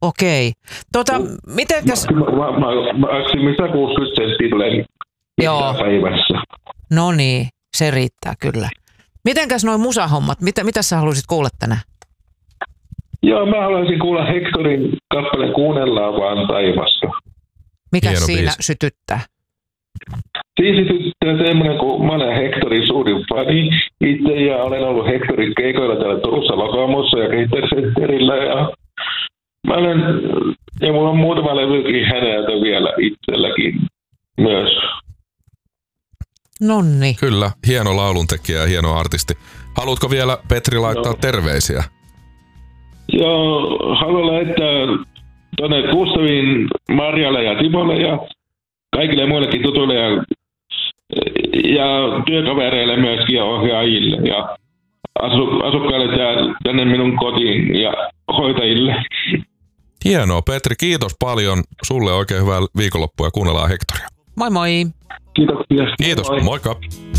Okei. Mitenkäs... Maksimissa 60 senttiä tulee päivässä. No niin, se riittää kyllä. Mitenkäs noi musahommat? Mitä sä haluaisit kuulla tänään? Joo, mä haluaisin kuulla Hectorin kappaleen Kuunnellaan vaan taivasta. Mikä Hieno siinä biisi. sytyttää? Siinä sytyttää semmoinen, kun mä olen Hectorin suurin fani itse ja olen ollut Hectorin keikoilla täällä Turussa Lokamossa ja Keitterillä ja mulla on muutama levykin häneltä vielä itselläkin myös. Nonni. Kyllä, hieno lauluntekijä ja hieno artisti. Haluatko vielä, Petri, laittaa terveisiä? Joo, haluan lähettää tuonne Gustavin, Marjalle ja Timolle ja kaikille muillekin tutuille ja työkavereille myöskin ja ohjaajille ja asukkaille tänne minun kotiin ja hoitajille. Hienoa, Petri. Kiitos paljon. Sulle oikein hyvää viikonloppua ja kuunnellaan Hectoria. Moi moi. Kiitoksia. Kiitos, Moi. moikka.